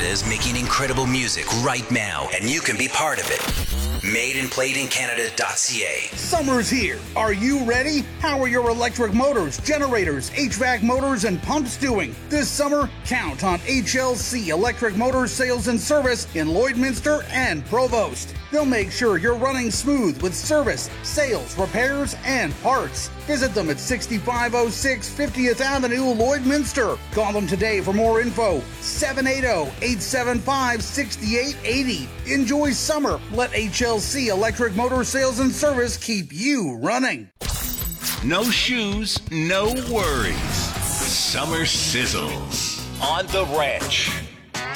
Canada is making incredible music right now, and you can be part of it. MadeandPlayedInCanada.ca. Summer's here. Are you ready? How are your electric motors, generators, HVAC motors, and pumps doing? This summer, count on HLC Electric Motors Sales and Service in Lloydminster and Provost. They'll make sure you're running smooth with service, sales, repairs, and parts. Visit them at 6506 50th Avenue, Lloydminster. Call them today for more info. 780-875-6880. Enjoy summer. Let HLC Electric Motor Sales and Service keep you running. No shoes, no worries. Summer sizzles on The Ranch.